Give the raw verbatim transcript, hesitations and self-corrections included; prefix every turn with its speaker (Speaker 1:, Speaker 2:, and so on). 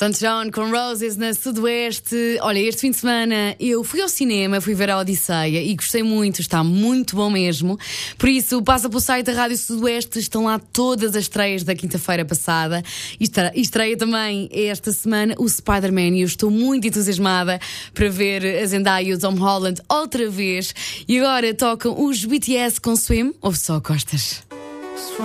Speaker 1: Santo John com Roses na Sudoeste. Olha, este fim de semana eu fui ao cinema, fui ver a Odisseia e gostei muito, está muito bom mesmo. Por isso, passa pelo site da Rádio Sudoeste, estão lá todas as estreias da quinta-feira passada. E estre- estreia também esta semana o Spider-Man e eu estou muito entusiasmada para ver a Zendaya e o Tom Holland outra vez. E agora tocam os B T S com Swim ou só Costas?